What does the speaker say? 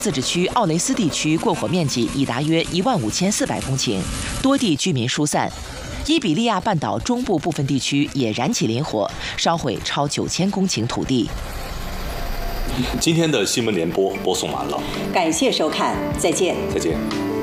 自治区奥雷斯地区过火面积已达约15400公顷，多地居民疏散。伊比利亚半岛中部部分地区也燃起林火，烧毁超9000公顷土地。 今天的新闻联播播送完了， 感谢收看，再见。 再见。